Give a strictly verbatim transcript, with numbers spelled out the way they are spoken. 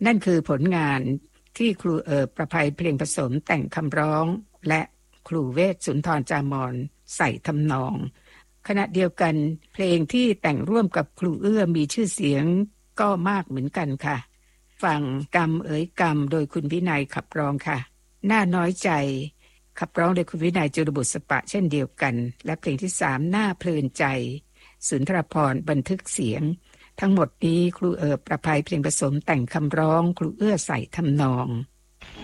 นั่นคือผลงานที่ครูเอิบประภัยเพลงผสมแต่งคำร้องและครูเวชสุนทรจามรใส่ทำนองขณะเดียวกันเพลงที่แต่งร่วมกับครูเอื้อมีชื่อเสียงก็มากเหมือนกันค่ะฟังกรรมเอ๋ยกรรมโดยคุณวินัยขับร้องค่ะน่าน้อยใจขับร้องโดยคุณวินัยจุลบุษปะเช่นเดียวกันและเพลงที่สามน่าเพลินใจสุนทรภรณ์บันทึกเสียงทั้งหมดนี้ครูเอิบประภัยเพลงผสมแต่งคำร้องครูเอื้อใส่ทำนอง